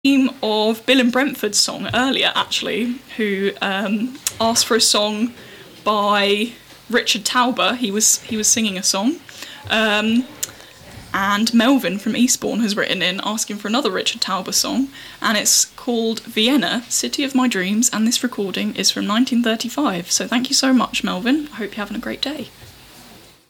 theme of Bill and Brentford's song earlier, actually, who asked for a song by Richard Tauber. He was singing a song. And Melvin from Eastbourne has written in asking for another Richard Tauber song, and it's called Vienna, City of My Dreams, and this recording is from 1935. So thank you so much, Melvin. I hope you're having a great day.